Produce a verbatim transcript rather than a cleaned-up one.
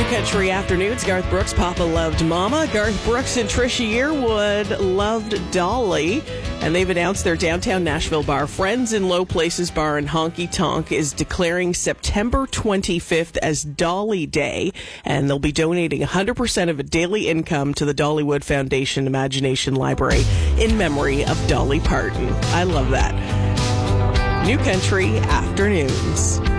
Country Afternoons. Garth Brooks, Papa Loved Mama. Garth Brooks and Trisha Yearwood loved Dolly. And they've announced their downtown Nashville bar, Friends in Low Places Bar and Honky Tonk, is declaring September twenty-fifth as Dolly Day. And they'll be donating one hundred percent of a daily income to the Dollywood Foundation Imagination Library in memory of Dolly Parton. I love that. New Country Afternoons.